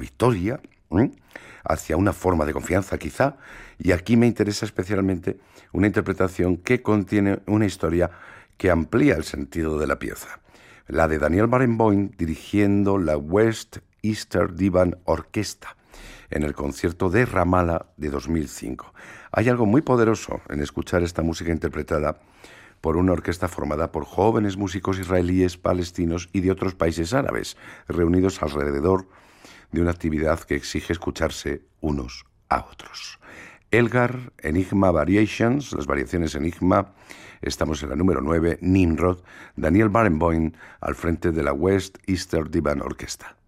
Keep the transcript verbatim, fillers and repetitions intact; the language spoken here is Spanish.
victoria, ¿eh? hacia una forma de confianza quizá, y aquí me interesa especialmente una interpretación que contiene una historia que amplía el sentido de la pieza, la de Daniel Barenboim dirigiendo la West Eastern Divan Orchestra en el concierto de Ramallah de dos mil cinco. Hay algo muy poderoso en escuchar esta música interpretada por una orquesta formada por jóvenes músicos israelíes, palestinos y de otros países árabes, reunidos alrededor de una actividad que exige escucharse unos a otros. Elgar, Enigma Variations, las variaciones Enigma, estamos en la número nueve, Nimrod, Daniel Barenboim al frente de la West Eastern Divan Orchestra.